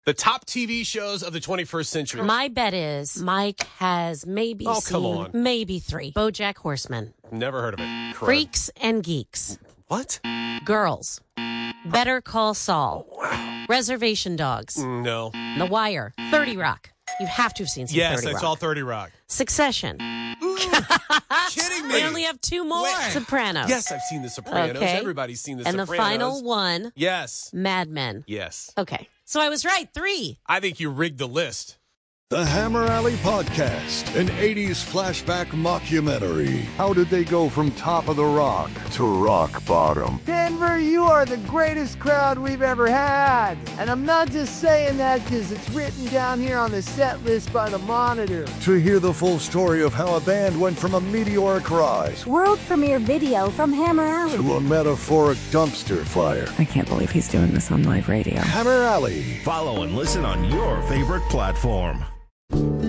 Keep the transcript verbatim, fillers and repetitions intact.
The top T V shows of the twenty-first century. My bet is Mike has maybe Oh, seen come on. maybe three. BoJack Horseman. Never heard of it. Crud. Freaks and Geeks. What? Girls. Better Call Saul. Wow. Reservation Dogs. No. The Wire. thirty Rock. You have to have seen some Yes, thirty that's Rock. all thirty Rock. Succession. Kidding me. We only have two more. Wait. Sopranos. Yes, I've seen The Sopranos. Okay. Everybody's seen The and Sopranos. the final one, Yes. Mad Men. Yes. Okay. So I was right. Three. I think you rigged the list. The Hammer Alley Podcast, an eighties flashback mockumentary. How did they go from top of the rock to rock bottom? Denver, you are the greatest crowd we've ever had. And I'm not just saying that because it's written down here on the set list by the Monitor. To hear the full story of how a band went from a meteoric rise World premiere video from Hammer Alley. to a metaphoric dumpster fire. I can't believe he's doing this on live radio. Hammer Alley. Follow and listen on your favorite platform.